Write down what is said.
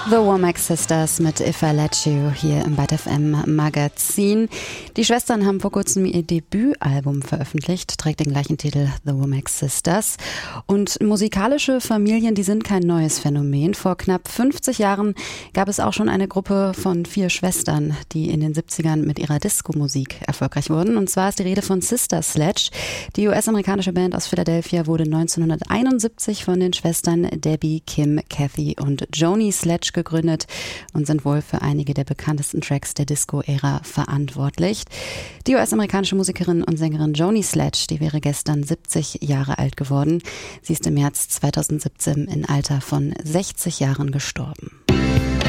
The Womack Sisters mit If I Let You hier im Byte FM Magazin. Die Schwestern haben vor kurzem ihr Debütalbum veröffentlicht, trägt den gleichen Titel The Womack Sisters. Und musikalische Familien, die sind kein neues Phänomen. Vor knapp 50 Jahren gab es auch schon eine Gruppe von 4 Schwestern, die in den 70ern mit ihrer Disco-Musik erfolgreich wurden. Und zwar ist die Rede von Sister Sledge. Die US-amerikanische Band aus Philadelphia wurde 1971 von den Schwestern Debbie, Kim, Kathy und Joni Sledge gegründet und sind wohl für einige der bekanntesten Tracks der Disco-Ära verantwortlich. Die US-amerikanische Musikerin und Sängerin Joni Sledge, die wäre gestern 70 Jahre alt geworden. Sie ist im März 2017 im Alter von 60 Jahren gestorben.